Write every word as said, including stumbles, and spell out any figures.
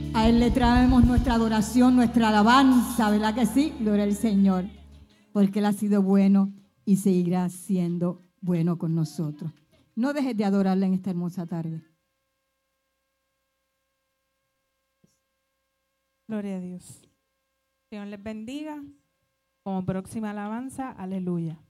A Él le traemos nuestra adoración, nuestra alabanza, ¿verdad que sí? Gloria al Señor, porque Él ha sido bueno y seguirá siendo bueno con nosotros. No dejes de adorarle en esta hermosa tarde. Gloria a Dios. Dios les bendiga. Como próxima alabanza, aleluya.